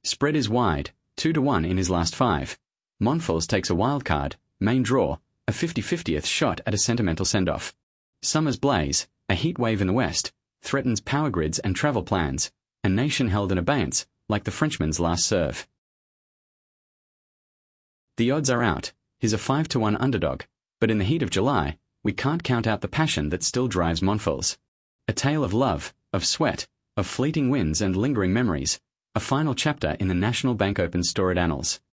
Spread is wide, 2-1 in his last 5. Monfils takes a wild card, main draw, a 50/50th shot at a sentimental send-off. Summer's blaze, a heat wave in the west, threatens power grids and travel plans, a nation held in abeyance, like the Frenchman's last serve. The odds are out. He's a 5-1 underdog, but in the heat of July, we can't count out the passion that still drives Monfils. A tale of love, of sweat, of fleeting wins and lingering memories, a final chapter in the National Bank Open's storied annals.